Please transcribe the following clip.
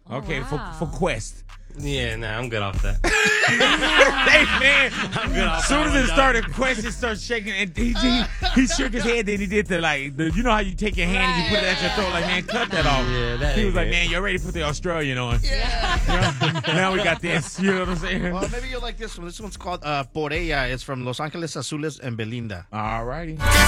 Okay, wow. for Quest. Yeah, nah, I'm good off that. Hey, man. I'm good off As soon that as one, it dog. started, Quest started shaking, and he shook his head. Then he did you know how you take your hand and you put it at your throat, like, man, cut that off. Yeah, that He was ain't like, it. man, you already put the Australian on. Yeah. Now we got this. You know what I'm saying? Well, maybe you'll like this one. This one's called Por Ella. It's from Los Angeles Azules and Belinda. All righty.